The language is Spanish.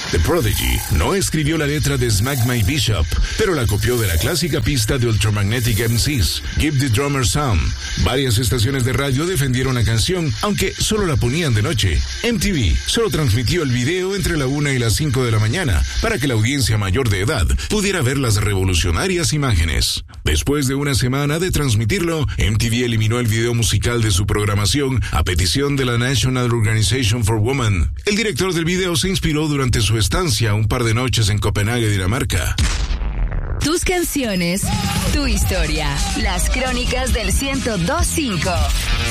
The Prodigy no escribió la letra de Smack My Bishop, pero la copió de la clásica pista de Ultramagnetic MCs, Give the Drummer Some. Varias estaciones de radio defendieron la canción, aunque solo la ponían de noche. MTV solo transmitió el video entre la 1 y las 5 de la mañana, para que la audiencia mayor de edad pudiera ver las revolucionarias imágenes. Después de una semana de transmitirlo, MTV eliminó el video musical de su programación a petición de la National Organization for Women. El director del video se inspiró durante su estancia un par de noches en Copenhague, Dinamarca. Tus canciones, tu historia, las crónicas del 102.5.